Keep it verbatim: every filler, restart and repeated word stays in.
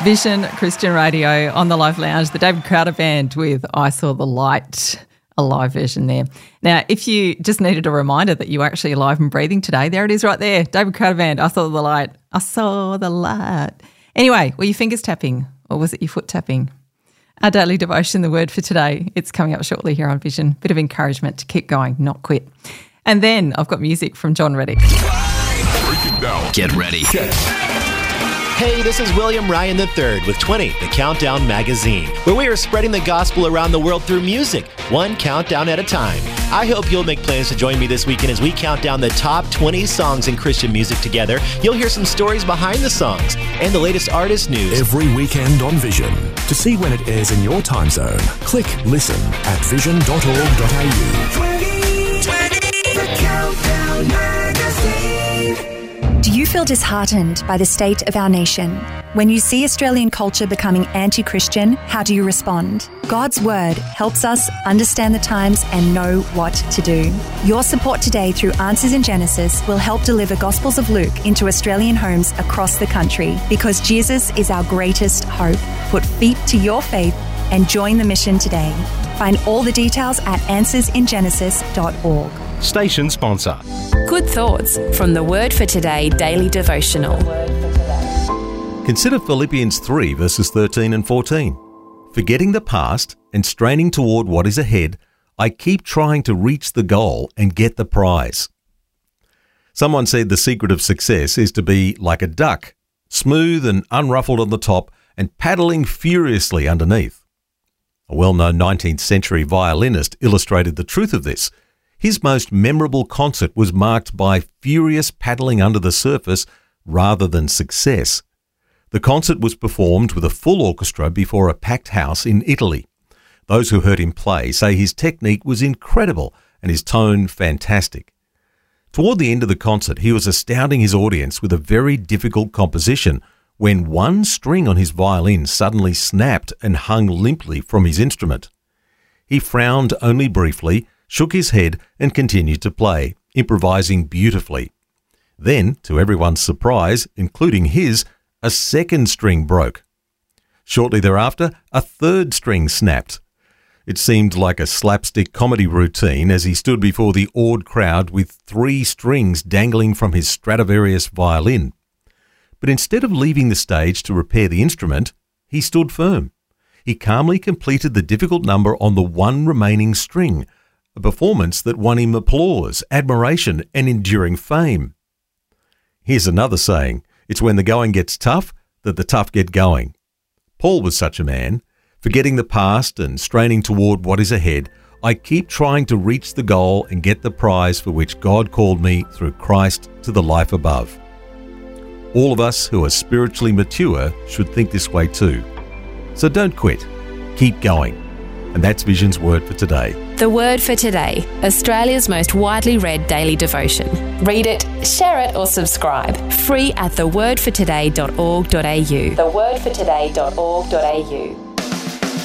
Vision Christian Radio on the Live Lounge, the David Crowder Band with I Saw the Light, a live version there. Now, if you just needed a reminder that you are actually alive and breathing today, there it is right there. David Crowder Band, I Saw the Light, I Saw the Light. Anyway, were your fingers tapping or was it your foot tapping? Our daily devotion, the word for today, it's coming up shortly here on Vision. Bit of encouragement to keep going, not quit. And then I've got music from John Reddick. Get ready. Hey, this is William Ryan the third with twenty, the Countdown Magazine, where we are spreading the gospel around the world through music, one countdown at a time. I hope you'll make plans to join me this weekend as we count down the top twenty songs in Christian music together. You'll hear some stories behind the songs and the latest artist news. Every weekend on Vision. To see when it airs in your time zone, click listen at vision dot org dot a u. twenty twenty, the Countdown Magazine. Do you feel disheartened by the state of our nation? When you see Australian culture becoming anti-Christian, how do you respond? God's Word helps us understand the times and know what to do. Your support today through Answers in Genesis will help deliver Gospels of Luke into Australian homes across the country, because Jesus is our greatest hope. Put feet to your faith and join the mission today. Find all the details at answers in genesis dot org. Station sponsor. Good thoughts from the Word for Today daily devotional. Consider Philippians three verses thirteen and fourteen. Forgetting the past and straining toward what is ahead, I keep trying to reach the goal and get the prize. Someone said the secret of success is to be like a duck, smooth and unruffled on the top and paddling furiously underneath. A well-known nineteenth century violinist illustrated the truth of this. His most memorable concert was marked by furious paddling under the surface rather than success. The concert was performed with a full orchestra before a packed house in Italy. Those who heard him play say his technique was incredible and his tone fantastic. Toward the end of the concert, he was astounding his audience with a very difficult composition when one string on his violin suddenly snapped and hung limply from his instrument. He frowned only briefly, shook his head and continued to play, improvising beautifully. Then, to everyone's surprise, including his, a second string broke. Shortly thereafter, a third string snapped. It seemed like a slapstick comedy routine as he stood before the awed crowd with three strings dangling from his Stradivarius violin. But instead of leaving the stage to repair the instrument, he stood firm. He calmly completed the difficult number on the one remaining string, a performance that won him applause, admiration, and enduring fame. Here's another saying, it's when the going gets tough that the tough get going. Paul was such a man. Forgetting the past and straining toward what is ahead, I keep trying to reach the goal and get the prize for which God called me through Christ to the life above. All of us who are spiritually mature should think this way too. So don't quit. Keep going. And that's Vision's Word for today. The Word for Today, Australia's most widely read daily devotion. Read it, share it or subscribe. Free at the word for today dot org dot a u. the word for today dot org dot a u.